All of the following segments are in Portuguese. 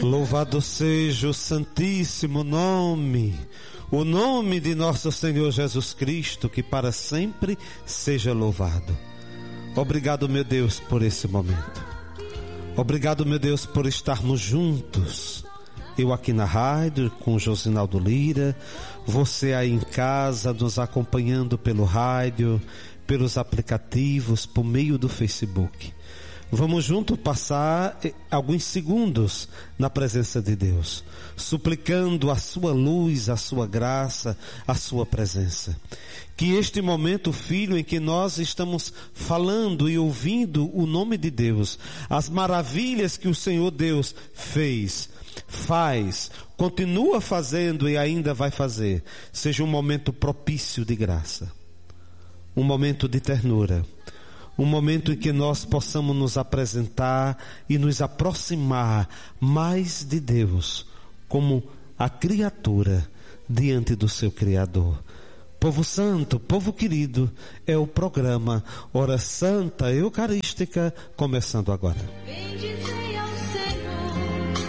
Louvado seja o santíssimo nome, o nome de nosso Senhor Jesus Cristo, que para sempre seja louvado. Obrigado, meu Deus, por esse momento. Obrigado, meu Deus, por estarmos juntos. Eu aqui na rádio com Josinaldo Lira, você aí em casa nos acompanhando pelo rádio, pelos aplicativos, por meio do Facebook. Vamos juntos passar alguns segundos na presença de Deus, suplicando a sua luz, a sua graça, a sua presença. Que este momento, filho, em que nós estamos falando e ouvindo o nome de Deus, as maravilhas que o Senhor Deus fez, faz, continua fazendo e ainda vai fazer, seja um momento propício de graça, um momento de ternura, um momento em que nós possamos nos apresentar e nos aproximar mais de Deus, como a criatura diante do seu Criador. Povo santo, povo querido, é o programa Hora Santa Eucarística, começando agora. Bendizei ao Senhor,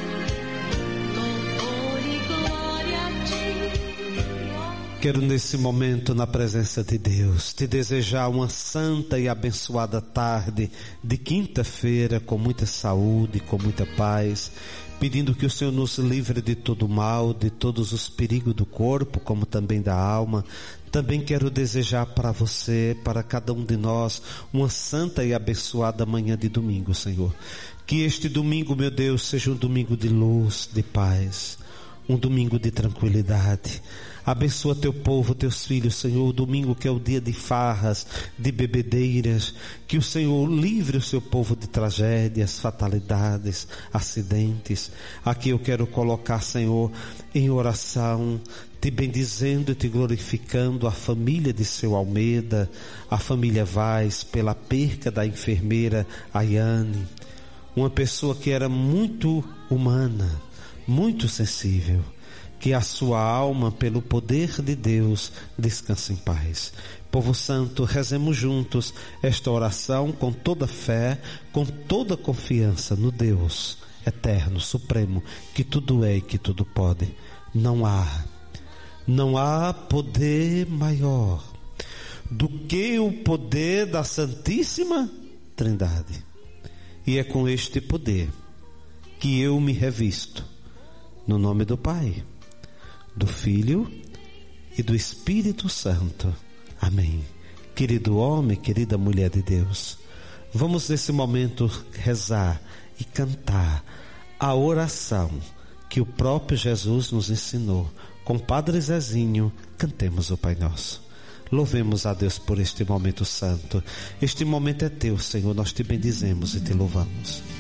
louvor e glória a ti. Quero nesse momento, na presença de Deus, te desejar uma santa e abençoada tarde de quinta-feira, com muita saúde, com muita paz, pedindo que o Senhor nos livre de todo mal, de todos os perigos do corpo, como também da alma. Também quero desejar para você, para cada um de nós, uma santa e abençoada manhã de domingo, Senhor. Que este domingo, meu Deus, seja um domingo de luz, de paz, um domingo de tranquilidade. Abençoa teu povo, teus filhos, Senhor, o domingo que é o dia de farras, de bebedeiras, que o Senhor livre o seu povo de tragédias, fatalidades, acidentes. Aqui eu quero colocar, Senhor, em oração, te bendizendo e te glorificando a família de seu Almeida, a família Vaz, pela perca da enfermeira Ayane, uma pessoa que era muito humana, muito sensível. Que a sua alma, pelo poder de Deus, descanse em paz. Povo santo, rezemos juntos esta oração com toda fé, com toda confiança no Deus eterno, supremo, que tudo é e que tudo pode. Não há poder maior do que o poder da Santíssima Trindade. E é com este poder que eu me revisto, no nome do Pai, do Filho e do Espírito Santo. Amém. Querido homem, querida mulher de Deus, vamos nesse momento rezar e cantar a oração que o próprio Jesus nos ensinou. Com Padre Zezinho, cantemos o Pai Nosso. Louvemos a Deus por este momento santo. Este momento é teu, Senhor, nós te bendizemos e te louvamos.